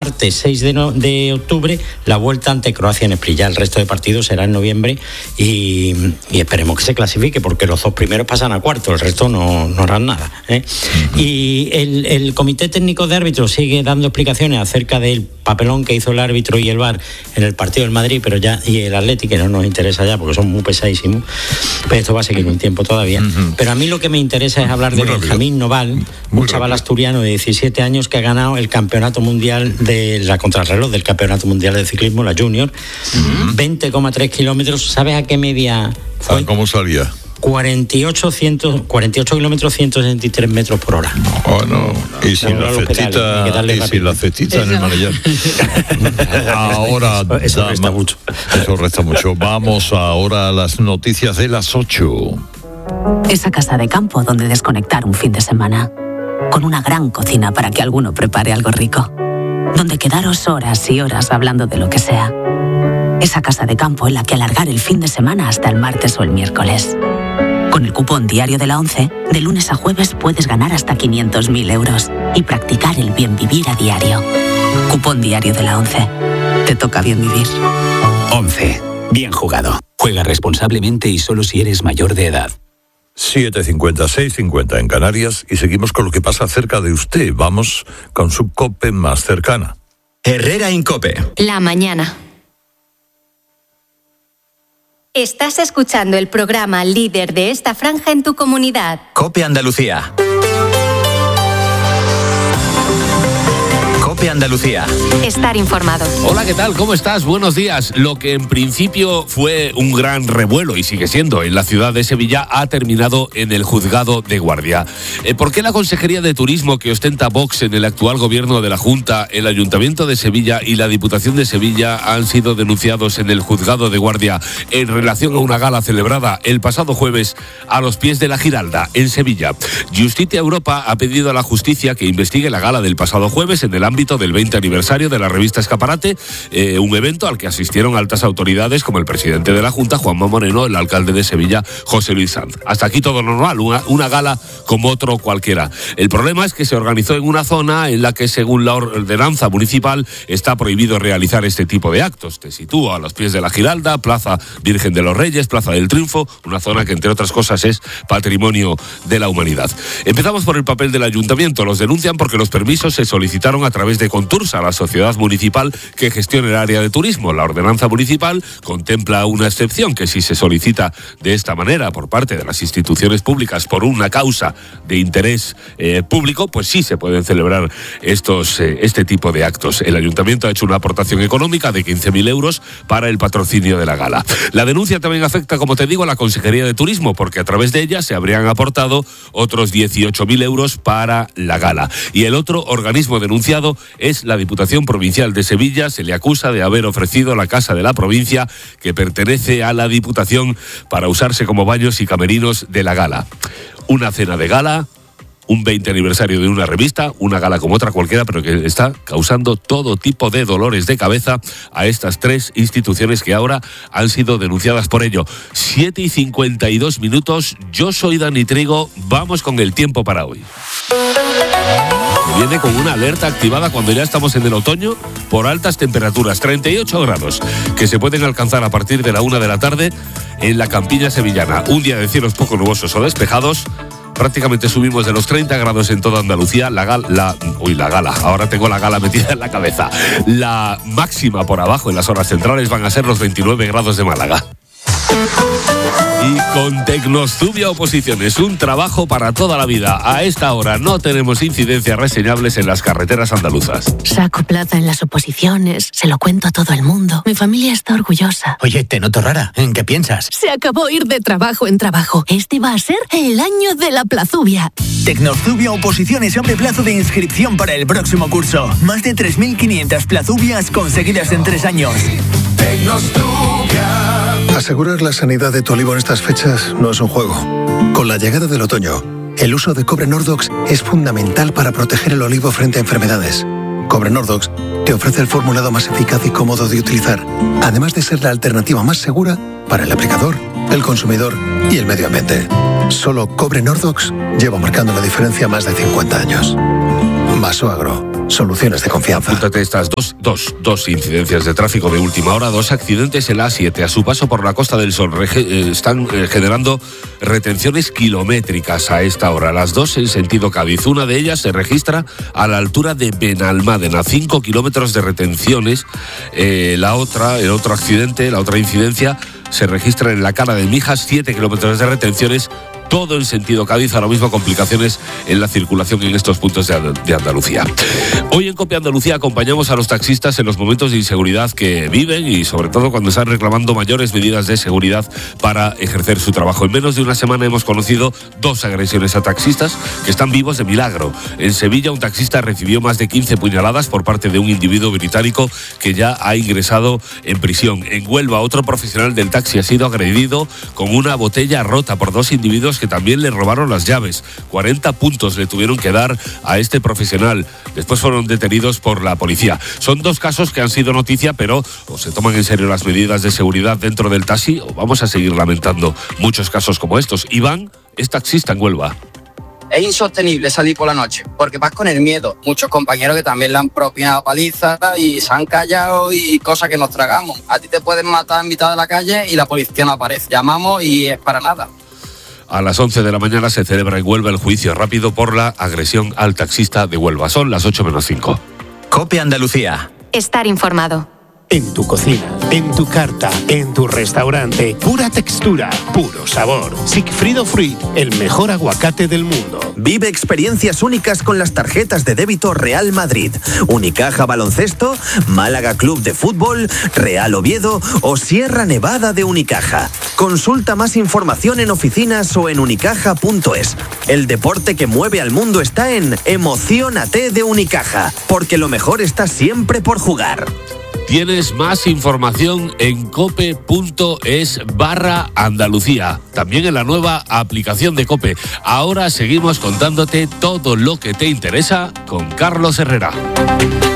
martes 6 de octubre la vuelta ante Croacia en Split. Ya el resto de partidos será en noviembre y esperemos que se clasifique, porque los 2 primeros pasan a cuarto, el resto no harán nada, ¿eh? Y el Comité Técnico de Árbitros sigue dando explicaciones acerca del papelón que hizo el árbitro y el VAR en el partido del Madrid, pero ya, y el Atlético, que no nos interesa ya porque son muy pesadísimos, pero esto va a seguir un tiempo todavía. Pero a mí lo que me interesa es hablar de Benjamín Noval, un chaval asturiano de 17 años que ha ganado el campeonato mundial de la contrarreloj del campeonato mundial de ciclismo, la Junior, 20,3 kilómetros. ¿Sabes a qué media fue? ¿Cómo salía? 48 kilómetros, 163 metros por hora. Bueno, y sin la cestita en el manillar. Ahora eso resta mucho. Eso resta mucho. Vamos ahora a las noticias de las 8. Esa casa de campo donde desconectar un fin de semana. Con una gran cocina para que alguno prepare algo rico. Donde quedaros horas y horas hablando de lo que sea. Esa casa de campo en la que alargar el fin de semana hasta el martes o el miércoles. Con el cupón diario de la ONCE, de lunes a jueves puedes ganar hasta 500.000 euros y practicar el bien vivir a diario. Cupón diario de la ONCE. Te toca bien vivir. ONCE. Bien jugado. Juega responsablemente y solo si eres mayor de edad. 7:50, 6:50 en Canarias y seguimos con lo que pasa cerca de usted. Vamos con su COPE más cercana. Herrera Incope. La mañana. Estás escuchando el programa líder de esta franja en tu comunidad. COPE Andalucía. COPE Andalucía. Estar informado. Hola, ¿qué tal? ¿Cómo estás? Buenos días. Lo que en principio fue un gran revuelo y sigue siendo en la ciudad de Sevilla ha terminado en el juzgado de guardia. ¿Por qué la Consejería de Turismo que ostenta Vox en el actual gobierno de la Junta, el Ayuntamiento de Sevilla y la Diputación de Sevilla han sido denunciados en el juzgado de guardia en relación a una gala celebrada el pasado jueves a los pies de la Giralda, en Sevilla? Justitia Europa ha pedido a la justicia que investigue la gala del pasado jueves en el ámbito del 20 aniversario de la revista Escaparate, un evento al que asistieron altas autoridades como el presidente de la Junta, Juanma Moreno, el alcalde de Sevilla, José Luis Sanz. Hasta aquí todo normal, una gala como otro cualquiera. El problema es que se organizó en una zona en la que, según la ordenanza municipal, está prohibido realizar este tipo de actos. Te sitúa a los pies de la Giralda, Plaza Virgen de los Reyes, Plaza del Triunfo, una zona que, entre otras cosas, es patrimonio de la humanidad. Empezamos por el papel del ayuntamiento. Los denuncian porque los permisos se solicitaron a través de Contursa, la sociedad municipal que gestiona el área de turismo. La ordenanza municipal contempla una excepción que, si se solicita de esta manera por parte de las instituciones públicas por una causa de interés público, pues sí se pueden celebrar este tipo de actos. El ayuntamiento ha hecho una aportación económica de 15.000 euros para el patrocinio de la gala. La denuncia también afecta, como te digo, a la Consejería de Turismo, porque a través de ella se habrían aportado otros 18.000 euros para la gala. Y el otro organismo denunciado es la Diputación Provincial de Sevilla. Se le acusa de haber ofrecido la Casa de la Provincia, que pertenece a la Diputación, para usarse como baños y camerinos de la gala. Una cena de gala, un 20 aniversario de una revista, una gala como otra cualquiera, pero que está causando todo tipo de dolores de cabeza a estas tres instituciones que ahora han sido denunciadas por ello. 7:52. Yo soy Dani Trigo. Vamos con el tiempo para hoy. Viene con una alerta activada cuando ya estamos en el otoño por altas temperaturas, 38 grados, que se pueden alcanzar a partir de la 1 de la tarde en la campiña sevillana. Un día de cielos poco nubosos o despejados. Prácticamente subimos de los 30 grados en toda Andalucía. La gala, ahora tengo la gala metida en la cabeza. La máxima por abajo en las horas centrales van a ser los 29 grados de Málaga. Y con Tecnostudia Oposiciones, un trabajo para toda la vida. A esta hora no tenemos incidencias reseñables en las carreteras andaluzas. Saco plaza en las oposiciones, se lo cuento a todo el mundo. Mi familia está orgullosa. Oye, te noto rara. ¿En qué piensas? Se acabó ir de trabajo en trabajo. Este va a ser el año de la plazubia. Tecnostudia Oposiciones abre plazo de inscripción para el próximo curso. Más de 3.500 plazubias conseguidas en 3 años. Tecnostudia. Asegurar la sanidad de tu olivo en estas fechas no es un juego. Con la llegada del otoño, el uso de cobre Nordox es fundamental para proteger el olivo frente a enfermedades. Cobre Nordox te ofrece el formulado más eficaz y cómodo de utilizar, además de ser la alternativa más segura para el aplicador, el consumidor y el medio ambiente. Solo Cobre Nordox lleva marcando la diferencia más de 50 años. Vaso Agro. Soluciones de confianza. Apúntate estas dos incidencias de tráfico de última hora, 2 accidentes en la A7 a su paso por la Costa del Sol. Están generando retenciones kilométricas a esta hora. Las 2 en sentido Cádiz. Una de ellas se registra a la altura de Benalmádena, 5 kilómetros de retenciones. El otro accidente, la otra incidencia, se registra en la Cala de Mijas, 7 kilómetros de retenciones. Todo en sentido Cádiz, ahora mismo complicaciones en la circulación en estos puntos de Andalucía. Hoy en COPE Andalucía acompañamos a los taxistas en los momentos de inseguridad que viven y sobre todo cuando están reclamando mayores medidas de seguridad para ejercer su trabajo. En menos de una semana hemos conocido 2 agresiones a taxistas que están vivos de milagro. En Sevilla un taxista recibió más de 15 puñaladas por parte de un individuo británico que ya ha ingresado en prisión. En Huelva otro profesional del taxi ha sido agredido con una botella rota por 2 individuos que también le robaron las llaves. 40 puntos le tuvieron que dar a este profesional. Después fueron detenidos por la policía. Son 2 casos que han sido noticia, pero o se toman en serio las medidas de seguridad dentro del taxi o vamos a seguir lamentando muchos casos como estos. Iván es taxista en Huelva. Es insostenible salir por la noche, porque vas con el miedo. Muchos compañeros que también le han propinado palizas y se han callado y cosas que nos tragamos. A ti te pueden matar en mitad de la calle y la policía no aparece. Llamamos y es para nada. A las 11 de la mañana se celebra en Huelva el juicio rápido por la agresión al taxista de Huelva. Son las 8:05. COPE Andalucía. Estar informado. En tu cocina, en tu carta, en tu restaurante, pura textura, puro sabor. Sigfrido Fruit, el mejor aguacate del mundo. Vive experiencias únicas con las tarjetas de débito Real Madrid, Unicaja Baloncesto, Málaga Club de Fútbol, Real Oviedo o Sierra Nevada de Unicaja. Consulta más información en oficinas o en unicaja.es. El deporte que mueve al mundo está en Emociónate de Unicaja, porque lo mejor está siempre por jugar. Tienes más información en cope.es/Andalucía. También en la nueva aplicación de COPE. Ahora seguimos contándote todo lo que te interesa con Carlos Herrera.